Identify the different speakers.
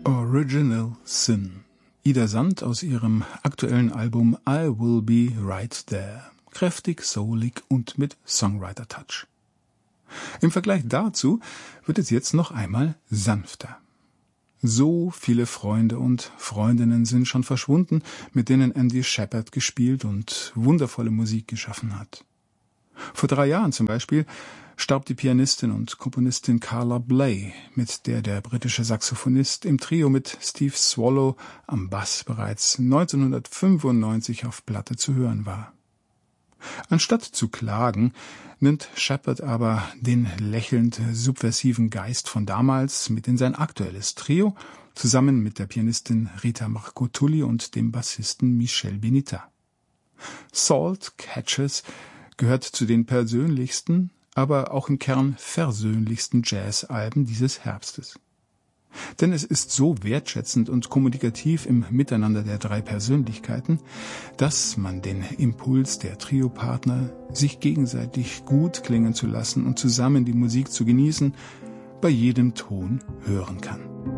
Speaker 1: Original Sin. Ida Sand aus ihrem aktuellen Album I Will Be Right There. Kräftig, soulig und mit Songwriter-Touch. Im Vergleich dazu wird es jetzt noch einmal sanfter. So viele Freunde und Freundinnen sind schon verschwunden, mit denen Andy Shepherd gespielt und wundervolle Musik geschaffen hat. Vor 3 Jahren zum Beispiel starb die Pianistin und Komponistin Carla Bley, mit der der britische Saxophonist im Trio mit Steve Swallow am Bass bereits 1995 auf Platte zu hören war. Anstatt zu klagen, nimmt Shepherd aber den lächelnd subversiven Geist von damals mit in sein aktuelles Trio, zusammen mit der Pianistin Rita Marcotulli und dem Bassisten Michel Benita. Salt Catchers gehört zu den persönlichsten, aber auch im Kern versöhnlichsten Jazzalben dieses Herbstes. Denn es ist so wertschätzend und kommunikativ im Miteinander der 3 Persönlichkeiten, dass man den Impuls der Triopartner, sich gegenseitig gut klingen zu lassen und zusammen die Musik zu genießen, bei jedem Ton hören kann.